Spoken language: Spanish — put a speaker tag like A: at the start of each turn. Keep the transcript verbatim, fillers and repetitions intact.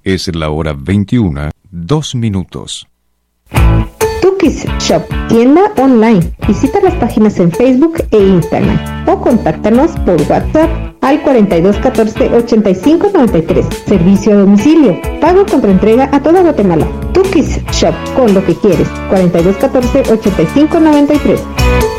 A: Es la hora veintiuna, dos minutos.
B: Tukis Shop, tienda online. Visita las páginas en Facebook e Instagram o contáctanos por WhatsApp al cuarenta y dos catorce ochenta y cinco noventa y tres. Servicio a domicilio. Pago contra entrega a toda Guatemala. Tukis Shop, con lo que quieres. cuarenta y dos catorce ochenta y cinco noventa y tres.